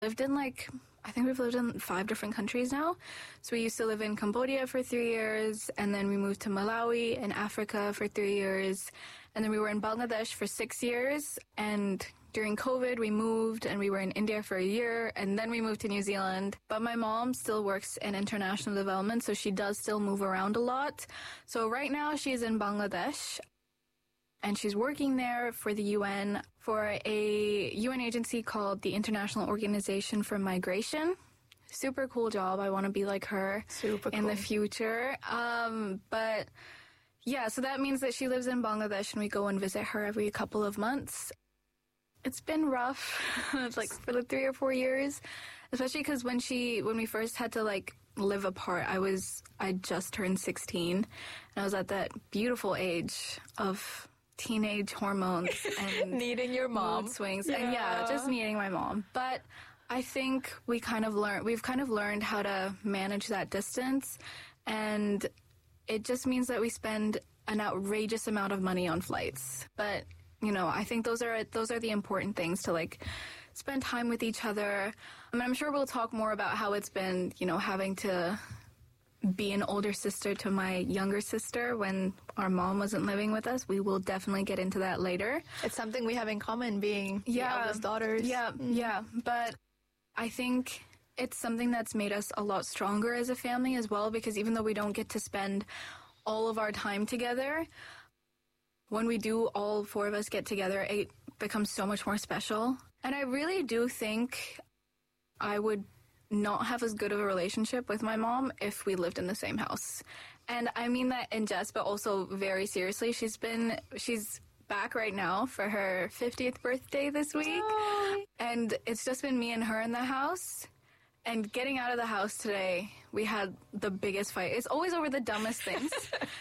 lived in I think we've lived in 5 different countries now. So we used to live in Cambodia for 3 years, and then we moved to Malawi in Africa for 3 years, and then we were in Bangladesh for 6 years, and during COVID we moved and we were in India for a year, and then we moved to New Zealand. But my mom still works in international development, so she does still move around a lot. So right now she's in Bangladesh, and she's working there for the UN, for a UN agency called the International Organization for Migration. Super cool job. I want to be like her in the future. But yeah, so that means that she lives in Bangladesh and we go and visit her every couple of months. It's been rough, for the 3 or 4 years, especially because when we first had to live apart, I just turned 16, and I was at that beautiful age of teenage hormones and needing your mom mood swings, and just needing my mom. But I think we've kind of learned how to manage that distance, and it just means that we spend an outrageous amount of money on flights. But I think those are the important things, to spend time with each other. I mean, I'm sure we'll talk more about how it's been, having to be an older sister to my younger sister when our mom wasn't living with us. We will definitely get into that later. It's something we have in common, being the eldest daughters. Yeah. But I think it's something that's made us a lot stronger as a family as well, because even though we don't get to spend all of our time together, when we do, all 4 of us get together, it becomes so much more special. And I really do think I would not have as good of a relationship with my mom if we lived in the same house. And I mean that in jest, but also very seriously. She's back right now for her 50th birthday this week. Oh. And it's just been me and her in the house. And getting out of the house today, we had the biggest fight. It's always over the dumbest things.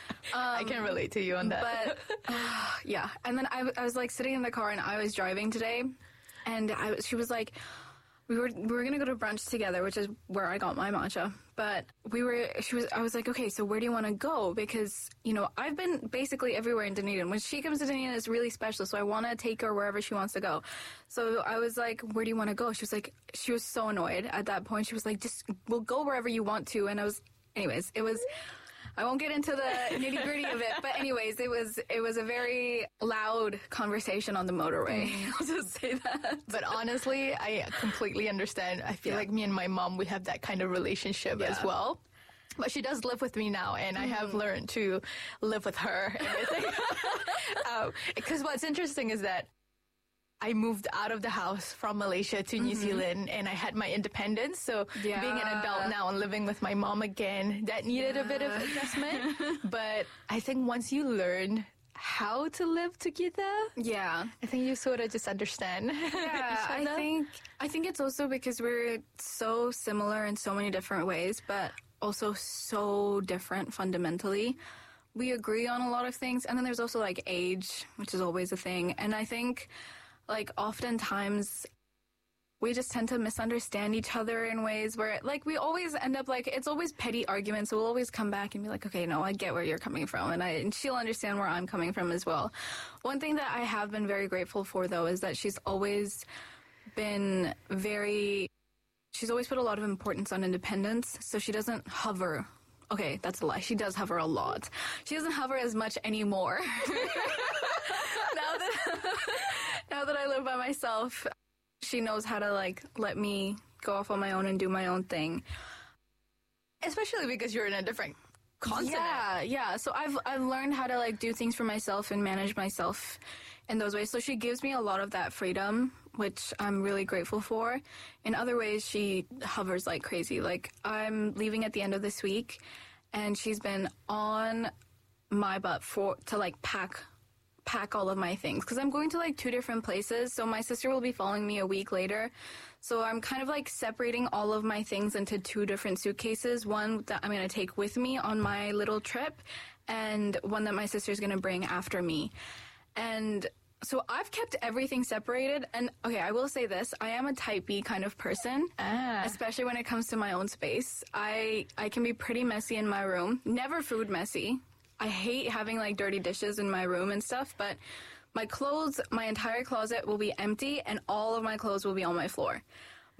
I can relate to you on that. But, yeah. And then I was sitting in the car, and I was driving today, and she was like, we were going to go to brunch together, which is where I got my matcha. But I was like, okay, so where do you want to go? Because, I've been basically everywhere in Dunedin. When she comes to Dunedin, it's really special. So I want to take her wherever she wants to go. So I was like, where do you want to go? She was so annoyed at that point. She was like, we'll go wherever you want to. And I won't get into the nitty gritty of it, but anyways, it was a very loud conversation on the motorway. I'll just say that. But honestly, I completely understand. I feel like me and my mom, we have that kind of relationship as well. But she does live with me now, and I have learned to live with her. Because what's interesting is that I moved out of the house from Malaysia to New Zealand, and I had my independence. So being an adult now and living with my mom again, that needed a bit of adjustment. But I think once you learn how to live together, I think you sort of just understand. Yeah, I think it's also because we're so similar in so many different ways, but also so different fundamentally. We agree on a lot of things, and then there's also age, which is always a thing. And I think oftentimes we just tend to misunderstand each other in ways where we always end up it's always petty arguments. So we'll always come back and be like, okay, no, I get where you're coming from, and she'll understand where I'm coming from as well. One thing that I have been very grateful for, though, is that she's always put a lot of importance on independence. So she doesn't hover. Okay, that's a lie. She does hover a lot. She doesn't hover as much anymore. Now that I live by myself, she knows how to let me go off on my own and do my own thing. Especially because you're in a different continent. Yeah. So I've learned how to do things for myself and manage myself in those ways. So she gives me a lot of that freedom, which I'm really grateful for. In other ways, she hovers like crazy. I'm leaving at the end of this week, and she's been on my butt to pack all of my things, because I'm going to 2 different places. So my sister will be following me a week later. So I'm kind of separating all of my things into 2 different suitcases. One that I'm going to take with me on my little trip, and one that my sister's going to bring after me. And so I've kept everything separated. And okay, I will say this. I am a type B kind of person, especially when it comes to my own space. I can be pretty messy in my room. Never food messy. I hate having dirty dishes in my room and stuff, but my entire closet will be empty, and all of my clothes will be on my floor. But